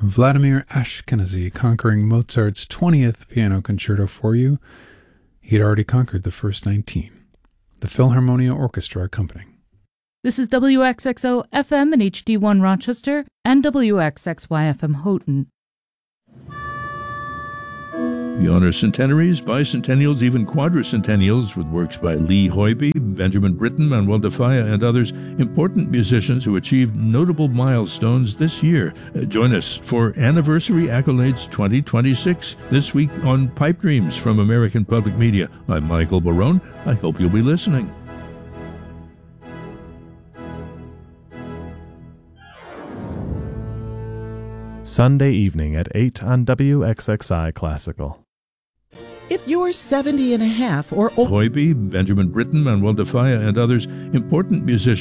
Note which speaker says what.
Speaker 1: Vladimir Ashkenazy conquering Mozart's 20th piano concerto for you. He had already conquered the first 19. The Philharmonia Orchestra accompanying.
Speaker 2: This is WXXO FM and HD1 Rochester and WXXY FM Houghton.
Speaker 3: We honor centenaries, bicentennials, even quadricentennials with works by Lee Hoybe, Benjamin Britten, Manuel de Falla, and others, important musicians who achieved notable milestones this year. Join us for Anniversary Accolades 2026 this week on Pipe Dreams from American Public Media. I'm Michael Barone. I hope you'll be listening.
Speaker 4: Sunday evening at 8 on WXXI Classical.
Speaker 5: If you're 70 and a half or older,
Speaker 3: Hoybe, Benjamin Britten, Manuel de Falla, and others, important musicians